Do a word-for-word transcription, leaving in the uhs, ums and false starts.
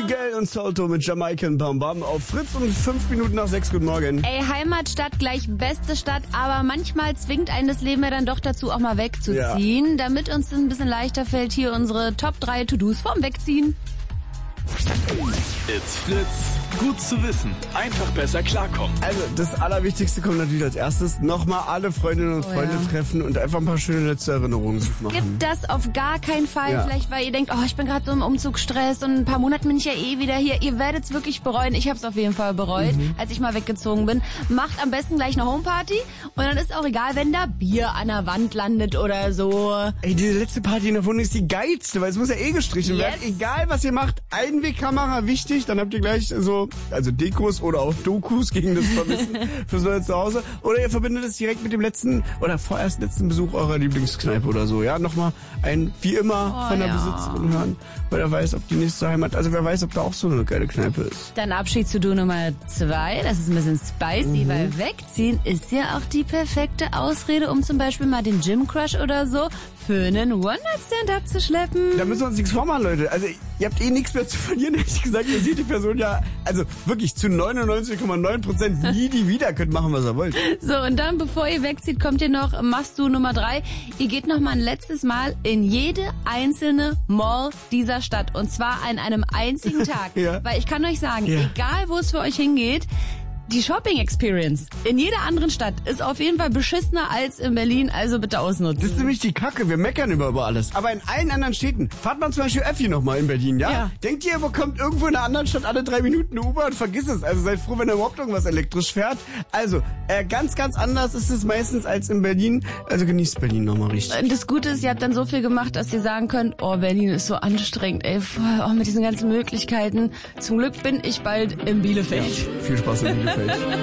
Miguel und Salto mit Jamaican Bam Bam auf Fritz um fünf Minuten nach sechs. Guten Morgen. Ey, Heimatstadt gleich beste Stadt, aber manchmal zwingt einen das Leben ja dann doch dazu, auch mal wegzuziehen. Ja. Damit uns das ein bisschen leichter fällt, hier unsere Top drei To-Dos vorm Wegziehen. It's Fritz. Gut zu wissen. Einfach besser klarkommen. Also, das Allerwichtigste kommt natürlich als erstes. Nochmal alle Freundinnen und oh, Freunde ja. treffen und einfach ein paar schöne letzte Erinnerungen machen. Gibt das auf gar keinen Fall. Ja. Vielleicht, weil ihr denkt, oh, ich bin gerade so im Umzugsstress und ein paar Monate bin ich ja eh wieder hier. Ihr werdet es wirklich bereuen. Ich habe es auf jeden Fall bereut, mhm. als ich mal weggezogen bin. Macht am besten gleich eine Homeparty und dann ist auch egal, wenn da Bier an der Wand landet oder so. Ey, diese letzte Party in der Wohnung ist die geilste, weil es muss ja eh gestrichen yes. werden. Egal, was ihr macht, Einwegkamera wichtig, dann habt ihr gleich so, also Dekos oder auch Dokus gegen das Vermissen fürs neue Zuhause. Oder ihr verbindet es direkt mit dem letzten oder vorerst letzten Besuch eurer Lieblingskneipe oder so. Ja, nochmal ein wie immer oh, von der ja. Besitzerin hören, weil er weiß, ob die nächste Heimat, also wer weiß, ob da auch so eine geile Kneipe ist. Dann Abschied zu Do Nummer zwei, das ist ein bisschen spicy, mhm. weil wegziehen ist ja auch die perfekte Ausrede, um zum Beispiel mal den Gym-Crush oder so für einen One-Night-Stand abzuschleppen. Da müssen wir uns nichts vormachen, Leute. Also ihr habt eh nichts mehr zu verlieren, ehrlich gesagt. Ihr seht die Person ja, also wirklich zu neunundneunzig Komma neun Prozent nie die wieder. Könnt machen, was ihr wollt. So, und dann, bevor ihr wegzieht, kommt ihr noch, machst du Nummer drei. Ihr geht noch mal ein letztes Mal in jede einzelne Mall dieser Stadt. Und zwar an einem einzigen Tag. ja. Weil ich kann euch sagen, ja. egal wo es für euch hingeht, die Shopping-Experience in jeder anderen Stadt ist auf jeden Fall beschissener als in Berlin, also bitte ausnutzen. Das ist nämlich die Kacke, wir meckern über, über alles. Aber in allen anderen Städten, fahrt man zum Beispiel Öffi nochmal in Berlin, ja? ja? Denkt ihr, ihr bekommt irgendwo in einer anderen Stadt alle drei Minuten eine U-Bahn? Vergiss es, also seid froh, wenn ihr überhaupt irgendwas elektrisch fährt. Also, äh, ganz, ganz anders ist es meistens als in Berlin, also genießt Berlin nochmal richtig. Das Gute ist, ihr habt dann so viel gemacht, dass ihr sagen könnt, oh, Berlin ist so anstrengend, ey, oh, mit diesen ganzen Möglichkeiten. Zum Glück bin ich bald in Bielefeld. Ja, viel Spaß in Bielefeld.